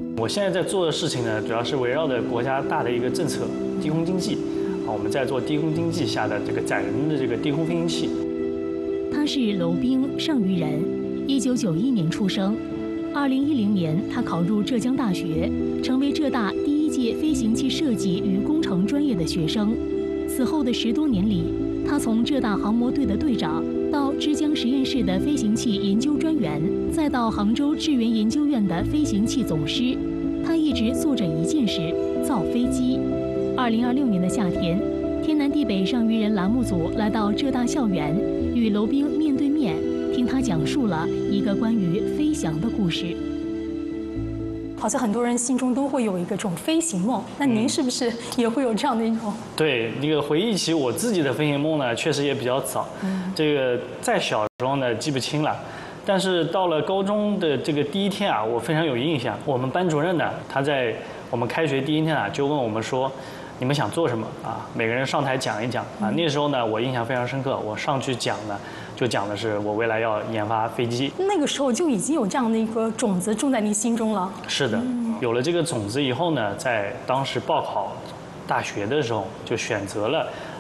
我现在在做的事情呢，主要是围绕着国家大的一个政策，低空经济。我们在做低空经济下的这个载人的这个低空飞行器。 他是娄兵，上虞人，1991年出生。2010年，他考入浙江大学，成为浙大第一届飞行器设计与工程专业的学生。此后的10多年里，他从浙大航模队的队长，到之江实验室的飞行器研究专员，再到杭州智源研究院的飞行器总师，他一直做着一件事：造飞机。2026年的夏天，天南地北上虞人栏目组来到浙大校园，与娄兵面对面，听他讲述了一个关于飞翔的故事。 好像很多人心中都会有一个这种飞行梦，那您是不是也会有这样的一种？ 对，那个回忆起我自己的飞行梦呢，确实也比较早。这个在小时候呢记不清了，但是到了高中的这个第一天啊，我非常有印象。我们班主任呢，他在我们开学第一天啊，就问我们说，你们想做什么啊？每个人上台讲一讲啊。那时候呢，我印象非常深刻，我上去讲呢，就讲的是我未来要研发飞机。 那个时候就已经有这样的一个种子种在你心中了。 是的，有了这个种子以后呢，在当时报考大学的时候，就选择了